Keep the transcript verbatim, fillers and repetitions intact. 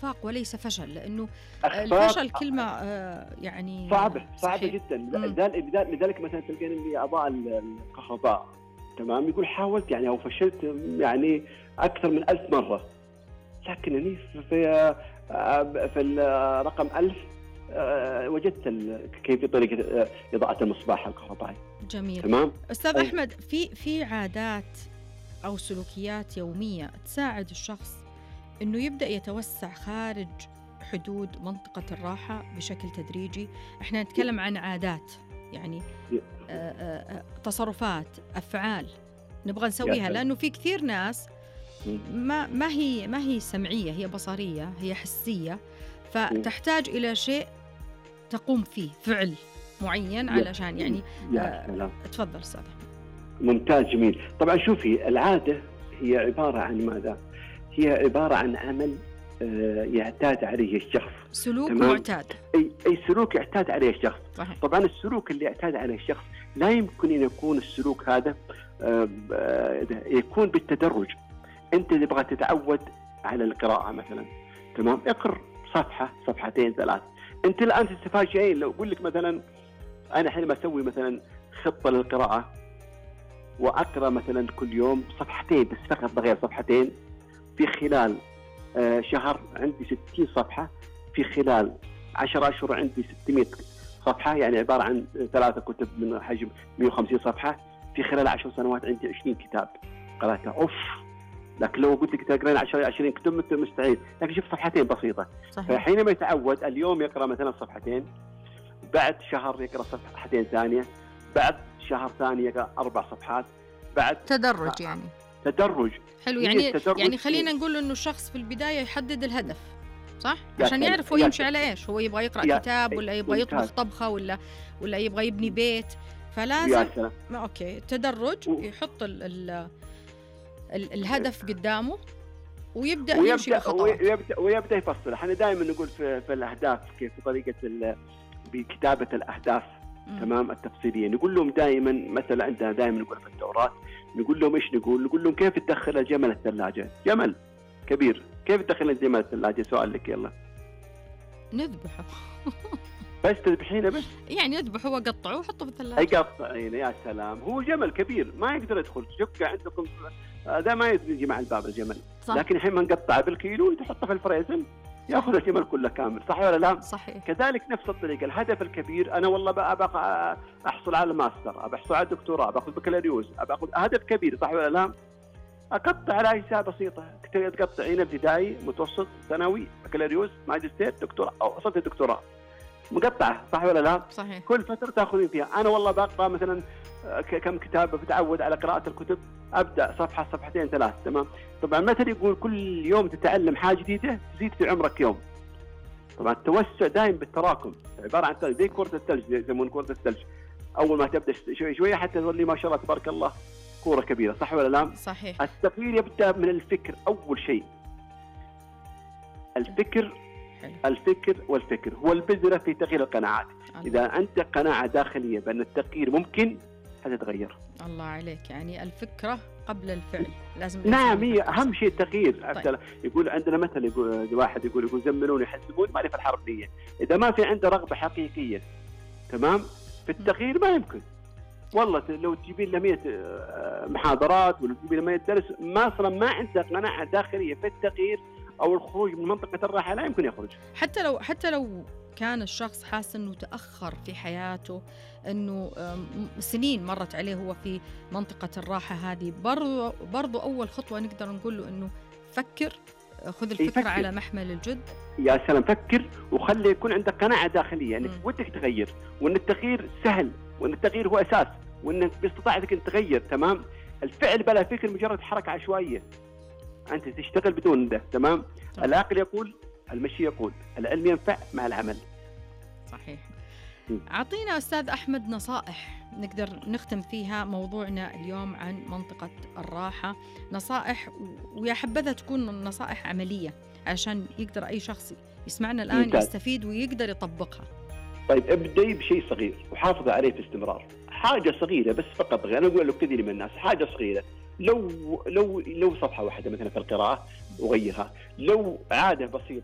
إخفاق وليس فشل، لأنه أخفاق الفشل كلمة آه، يعني صعبة صعبة صحيح. جدا. مم. لذلك لذلك مثلا تلقين اللي أضاء الكهرباء تمام يقول حاولت يعني أو فشلت يعني أكثر من ألف مرة، لكنني في في الرقم ألف وجدت كيف طريقة إضاءة المصباح الكهربائي. جميل. تمام. أستاذ أحمد، في في عادات أو سلوكيات يومية تساعد الشخص إنه يبدأ يتوسع خارج حدود منطقة الراحة بشكل تدريجي. إحنا نتكلم عن عادات، يعني آآ آآ تصرفات، أفعال نبغى نسويها، لأنه في كثير ناس ما ما هي ما هي سمعية، هي بصرية، هي حسية، فتحتاج إلى شيء تقوم فيه فعل معين علشان يعني آه تفضل أستاذ أحمد. ممتاز جميل. طبعا شوفي، العادة هي عبارة عن ماذا؟ هي عبارة عن عمل يعتاد عليه الشخص، سلوك معتاد، أي, أي سلوك يعتاد عليه الشخص. صحيح. طبعا السلوك اللي يعتاد عليه الشخص لا يمكن أن يكون السلوك هذا يكون بالتدرج. أنت اللي تبغى تتعود على القراءة مثلا، تمام، اقرأ صفحة صفحتين ثلاث. أنت الآن تتفاجئين لو أقول لك مثلا أنا حينما أسوي مثلا خطة للقراءة وأقرأ مثلا كل يوم صفحتين بس، فقط بغير صفحتين، في خلال آه شهر عندي ستين صفحة، في خلال عشرة أشهر عندي ستمائة صفحة، يعني عبارة عن ثلاثة كتب من حجم مئة وخمسين صفحة. في خلال عشر سنوات عندي عشرين كتاب قرأتها. أوف. لكن لو قلت لك تقرأين عشرين كتب مستحيل، لكن شوف صفحتين بسيطة. صحيح. فحينما يتعود اليوم يقرأ مثلا صفحتين، بعد شهر يقرأ صفحتين ثانية، بعد شهر ثاني يقرأ أربع صفحات، بعد تدرج يعني تدرج. حلو. يعني يعني خلينا نقول إنه الشخص في البداية يحدد الهدف، صح؟ عشان يعرف هو يمشي على إيش، هو يبغى يقرأ كتاب ولا يبغى يطبخ طبخة ولا ولا يبغى يبني بيت. فلازم أوكي تدرج، يحط ال ال ال الهدف قدامه ويبدأ يمشي بخطوات ويبدأ, ويبدأ يفصل. احنا دائما نقول في, في الأهداف كيف طريقة بكتابة الأهداف م. تمام التفصيلية. نقول لهم دائما، مثلا عندنا دائما نقول في الدورات، نقول لهم إيش نقول نقول لهم كيف تدخل الجمل الثلاجة، جمل كبير، كيف تدخل الجمل الثلاجة؟ سؤال لك، يلا نذبحه بس تذبحينه بس، يعني نذبحه وقطعه وحطه في الثلاجة. يقطعينه يا سلام. هو جمل كبير ما يقدر يدخل، شقة عندكم هذا ما يجي مع الباب الجمل، صح. لكن الحين ما نقطعه بالكيلو وتحطه في الفريزر ياخذ الجمل كله كامل، صح ولا لا؟ صحيح. كذلك نفس الطريقة الهدف الكبير، أنا والله أبغى أحصل على الماستر، أبغى أحصل على الدكتوراه، أبغى أخذ بكالوريوس، أبغى أخذ هدف كبير، صح ولا لا؟ أقطع على أجزاء بسيطة، تقطعين ابتدائي، متوسط، ثانوي، بكالوريوس، ماجستير، دكتوراه أو وصلت الدكتوراه، مقطعة، صح ولا لا؟ صحيح. كل فترة تأخذين فيها. أنا والله بقرأ مثلا كم كتاب، بتعود على قراءة الكتب، أبدأ صفحة صفحتين ثلاث، تمام. طبعا مثل يقول كل يوم تتعلم حاجة جديدة تزيد في عمرك يوم. طبعا التوسع دائم بالتراكم، عبارة عن زي كرة الثلج، زي يسمون كرة الثلج، أول ما تبدأ شوي شوي حتى تولي ما شاء الله تبارك الله كورة كبيرة، صح ولا لا؟ صحيح. التغيير يبدأ من الفكر أول شيء. الفكر حلو. الفكر والفكر هو البذرة في تغيير القناعات. الله. إذا عندك قناعة داخلية بأن التغيير ممكن هتتغير. الله عليك، يعني الفكرة قبل الفعل لازم. نعم، هي أهم شيء التغيير. طيب. يقول عندنا مثل، يقول واحد يقول يقول زملوني يحسبون ما لي في الحرب نية. إذا ما في عنده رغبة حقيقية تمام في التغيير ما يمكن. والله لو تجيبين له مية محاضرات ولا تجيبين له مية درس، ما أصلا ما عنده قناعة داخلية في التغيير أو الخروج من منطقة الراحة لا يمكن يخرج. حتى لو حتى لو كان الشخص حاسس أنه تأخر في حياته، أنه سنين مرت عليه هو في منطقة الراحة هذه، برضو, برضو أول خطوة نقدر نقول له أنه فكر، خذ الفكرة يفكر. على محمل الجد. يا سلام، فكر وخلي يكون عندك قناعة داخلية أنك يعني ودك تغير، وأن التغيير سهل، وأن التغيير هو أساس، وأنك باستطاعتك أن تغير. تمام. الفعل بلا فكر مجرد حركة عشوائية، أنت تشتغل بدون ده. تمام. طبعا. العقل يقول، المشي يقول، العلم ينفع مع العمل. صحيح. أعطينا أستاذ أحمد نصائح نقدر نختم فيها موضوعنا اليوم عن منطقة الراحة، نصائح ويا حبذا تكون نصائح عملية عشان يقدر أي شخص يسمعنا الآن ممتاز. يستفيد ويقدر يطبقها. طيب ابدأي بشيء صغير وحافظ عليه في استمرار، حاجة صغيرة بس فقط. أنا أقول لك كثير من الناس حاجة صغيرة، لو لو لو صفحة واحدة مثلا في القراءة وغيرها، لو عادة بسيطة